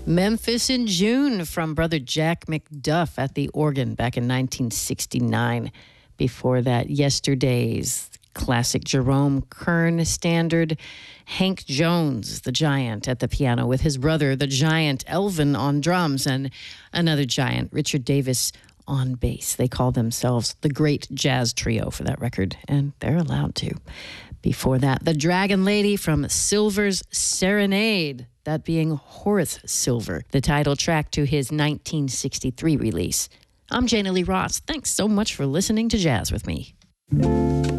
Memphis in June from brother Jack McDuff at the organ back in 1969. Before that, Yesterday's classic Jerome Kern standard. Hank Jones, the giant, at the piano with his brother, the giant Elvin, on drums, and another giant, Richard Davis, on bass. They call themselves the Great Jazz Trio for that record, and they're allowed to. Before that, the Dragon Lady from Silver's Serenade, that being Horace Silver, the title track to his 1963 release. I'm Jana Lee Ross. Thanks so much for listening to Jazz with me.